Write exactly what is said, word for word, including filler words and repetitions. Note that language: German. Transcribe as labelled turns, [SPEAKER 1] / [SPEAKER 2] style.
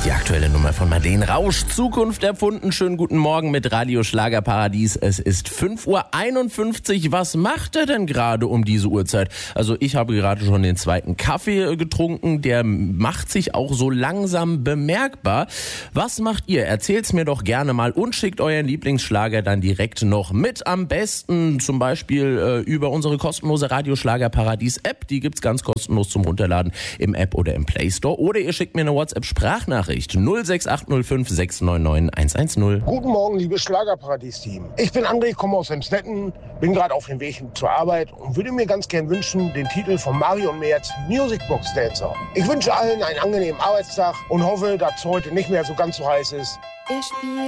[SPEAKER 1] Die aktuelle Nummer von Madeleine Rausch. Zukunft erfunden. Schönen guten Morgen mit Radio Schlagerparadies. Es ist fünf Uhr einundfünfzig. Was macht er denn gerade um diese Uhrzeit? Also ich habe gerade schon den zweiten Kaffee getrunken. Der macht sich auch so langsam bemerkbar. Was macht ihr? Erzählt's mir doch gerne mal und schickt euren Lieblingsschlager dann direkt noch mit. Am besten zum Beispiel äh, über unsere kostenlose Radio Schlagerparadies App. Die gibt's ganz kostenlos zum Runterladen im App oder im Play Store. Oder ihr schickt mir eine WhatsApp-Sprachnachricht. null sechs acht null fünf sechs neun neun eins eins null.
[SPEAKER 2] Guten Morgen, liebes Schlagerparadies-Team. Ich bin André, komme aus Emstetten, bin gerade auf dem Weg zur Arbeit und würde mir ganz gern wünschen, den Titel von Marion Merz, Music Box Dancer. Ich wünsche allen einen angenehmen Arbeitstag und hoffe, dass es heute nicht mehr so ganz so heiß ist.
[SPEAKER 3] Ich spiel